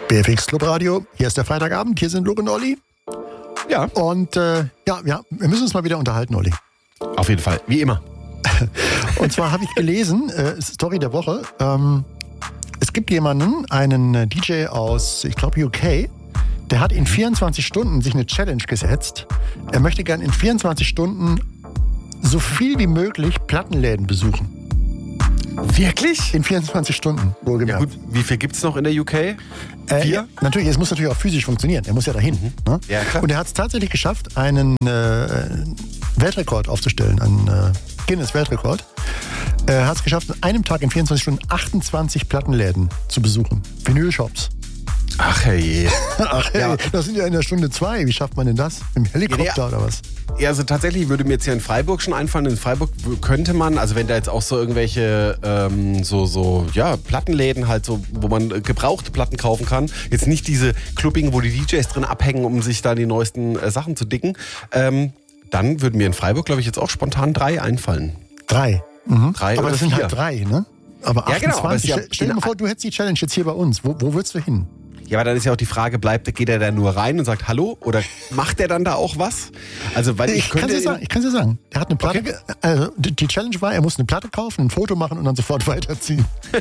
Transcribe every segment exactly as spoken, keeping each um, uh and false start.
B F X Club Radio, hier ist der Freitagabend, hier sind Luke und Olli. Ja. Und äh, ja, ja, wir müssen uns mal wieder unterhalten, Olli. Auf jeden Fall, wie immer. Und zwar habe ich gelesen, äh, Story der Woche, ähm, es gibt jemanden, einen D J aus, ich glaube, U K, der hat in vierundzwanzig Stunden sich eine Challenge gesetzt. Er möchte gern in vierundzwanzig Stunden so viel wie möglich Plattenläden besuchen. Wirklich? In vierundzwanzig Stunden, wohlgemerkt. Ja gut, wie viel gibt es noch in der U K? Äh, Vier? ja, natürlich, es muss natürlich auch physisch funktionieren. Er muss ja dahin. Mhm. Ne? Ja, klar. Und er hat es tatsächlich geschafft, einen äh, Weltrekord aufzustellen, einen äh, Guinness-Weltrekord. Er hat es geschafft, an einem Tag in vierundzwanzig Stunden achtundzwanzig Plattenläden zu besuchen. Vinyl-Shops. Ach herrje. Ach hey, Ja. das sind ja in der Stunde zwei. Wie schafft man denn das? Im Helikopter Ja, ja. oder was? Ja, also tatsächlich würde mir jetzt hier in Freiburg schon einfallen. In Freiburg könnte man, also wenn da jetzt auch so irgendwelche ähm, so, so, ja, Plattenläden halt so, wo man gebrauchte Platten kaufen kann. Jetzt nicht diese Clubbing, wo die D Js drin abhängen, um sich da die neuesten äh, Sachen zu dicken. Ähm, dann würden mir in Freiburg, glaube ich, jetzt auch spontan drei einfallen. Drei. Mhm. Drei aber oder das sind vier. halt drei, ne? Aber Ja, genau, aber es achtundzwanzig. ist ja- Stell- Stell dir mal vor, du hättest die Challenge jetzt hier bei uns. Wo, wo würdest du hin? Ja, aber dann ist ja auch die Frage, bleibt, geht er da nur rein und sagt Hallo oder macht er dann da auch was? Also, weil ich, Ich kann könnte es dir sagen. Ich kann dir sagen. Er hat eine Platte. Okay. ge- Also die die Challenge war, er muss eine Platte kaufen, ein Foto machen und dann sofort weiterziehen.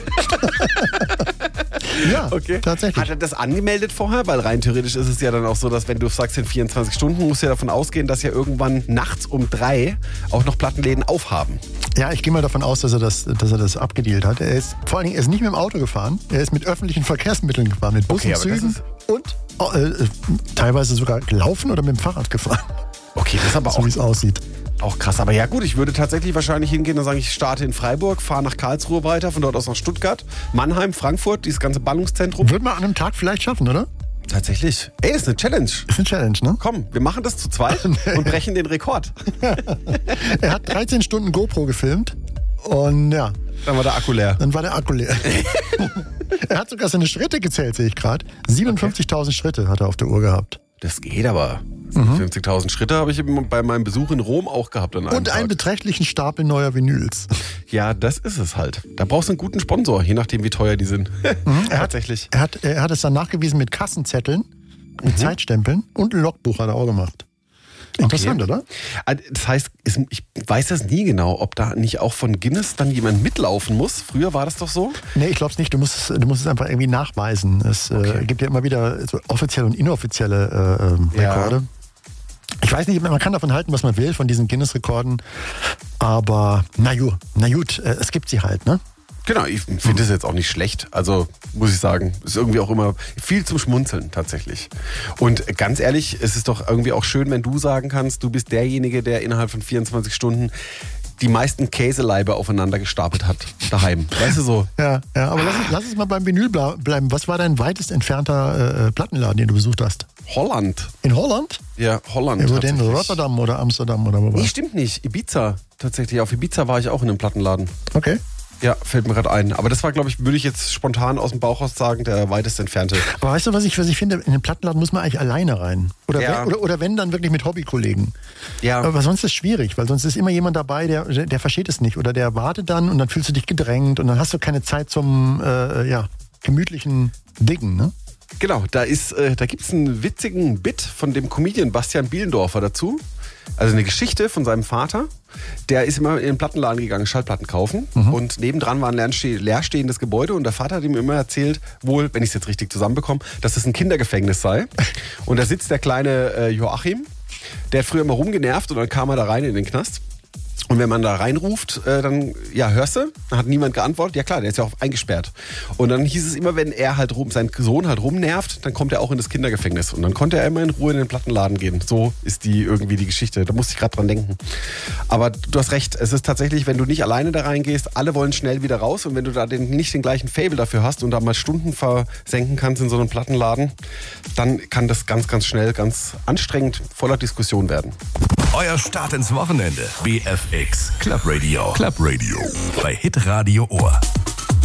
Ja, Okay. tatsächlich. Hat er das angemeldet vorher? Weil rein theoretisch ist es ja dann auch so, dass wenn du sagst in vierundzwanzig Stunden, musst du ja davon ausgehen, dass ja irgendwann nachts um drei auch noch Plattenläden aufhaben. Ja, ich gehe mal davon aus, dass er das, dass er das abgedealt hat. Er ist vor allen Dingen, er ist nicht mit dem Auto gefahren. Er ist mit öffentlichen Verkehrsmitteln gefahren, mit Bussen, Okay, aber das Zügen ist- und oh, äh, teilweise sogar gelaufen oder mit dem Fahrrad gefahren. Okay, das ist aber So auch, wie es aussieht. auch krass. Aber ja gut, ich würde tatsächlich wahrscheinlich hingehen und sagen, ich starte in Freiburg, fahre nach Karlsruhe weiter, von dort aus nach Stuttgart, Mannheim, Frankfurt, dieses ganze Ballungszentrum. Würde man an einem Tag vielleicht schaffen, oder? Tatsächlich. Ey, das ist eine Challenge. Ist eine Challenge, ne? Komm, wir machen das zu zweit und brechen den Rekord. Er hat dreizehn Stunden GoPro gefilmt und ja, Dann war der Akku leer. dann war der Akku leer. Er hat sogar seine Schritte gezählt, sehe ich gerade. siebenundfünfzigtausend Schritte hat er auf der Uhr gehabt. Das geht aber. fünfzigtausend Schritte habe ich bei meinem Besuch in Rom auch gehabt an einem Und einen Tag. beträchtlichen Stapel neuer Vinyls. Ja, das ist es halt. Da brauchst du einen guten Sponsor, je nachdem wie teuer die sind. Er hat, Tatsächlich. er, hat, er hat es dann nachgewiesen mit Kassenzetteln, mit Mhm. Zeitstempeln und ein Logbuch hat er auch gemacht. Interessant, Okay. oder? Das heißt, es- ich weiß das nie genau, ob da nicht auch von Guinness dann jemand mitlaufen muss. Früher war das doch so. Nee, ich glaube es nicht. Du musst, es- du musst es einfach irgendwie nachweisen. Es Okay. äh, gibt ja immer wieder so offizielle und inoffizielle äh, ähm, Ja. Rekorde. Ich weiß nicht, man kann davon halten, was man will, von diesen Guinness-Rekorden. Aber na gut, na gut, äh, es gibt sie halt, ne? Genau, ich finde es jetzt auch nicht schlecht. Also muss ich sagen, ist irgendwie auch immer viel zum Schmunzeln tatsächlich. Und ganz ehrlich, es ist doch irgendwie auch schön, wenn du sagen kannst, du bist derjenige, der innerhalb von vierundzwanzig Stunden die meisten Käseleibe aufeinander gestapelt hat daheim. Weißt du so? Ja, ja, aber lass, uns- lass uns mal beim Vinyl bla- bleiben. Was war dein weitest entfernter äh, Plattenladen, den du besucht hast? Holland. In Holland? Ja, Holland. Ja, wo denn? tatsächlich. Rotterdam oder Amsterdam oder wo war? Nee, stimmt nicht. Ibiza. Tatsächlich. Auf Ibiza war ich auch in einem Plattenladen. Okay. Ja, fällt mir gerade ein. Aber das war, glaube ich, würde ich jetzt spontan aus dem Bauch raus sagen, der weitest entfernte. Aber weißt du, was ich, was ich finde? In den Plattenladen muss man eigentlich alleine rein. Oder, Ja. wenn, oder, oder wenn, dann wirklich mit Hobbykollegen. Ja. Aber sonst ist es schwierig, weil sonst ist immer jemand dabei, der, der, der versteht es nicht. Oder der wartet dann und dann fühlst du dich gedrängt und dann hast du keine Zeit zum äh, ja, gemütlichen Diggen, ne? Genau, da ist, äh, da gibt's einen witzigen Bit von dem Comedian Bastian Bielendorfer dazu. Also eine Geschichte von seinem Vater. Der ist immer in den Plattenladen gegangen, Schallplatten kaufen. Und nebendran war ein leerste- leerstehendes Gebäude. Und der Vater hat ihm immer erzählt, wohl, wenn ich es jetzt richtig zusammenbekomme, dass es ein Kindergefängnis sei. Und da sitzt der kleine äh, Joachim. Der hat früher immer rumgenervt und dann kam er da rein in den Knast. Und wenn man da reinruft, äh, dann, ja, hörst du? Dann hat niemand geantwortet. Ja klar, der ist ja auch eingesperrt. Und dann hieß es immer, wenn er halt rum, sein Sohn halt rumnervt, dann kommt er auch in das Kindergefängnis. Und dann konnte er immer in Ruhe in den Plattenladen gehen. So ist die irgendwie die Geschichte. Da musste ich gerade dran denken. Aber du hast recht, es ist tatsächlich, wenn du nicht alleine da reingehst, alle wollen schnell wieder raus. Und wenn du da den, nicht den gleichen Faible dafür hast und da mal Stunden versenken kannst in so einem Plattenladen, dann kann das ganz, ganz schnell, ganz anstrengend, voller Diskussion werden. Euer Start ins Wochenende. B F X Club Radio. Club Radio. Bei Hitradio Ohr.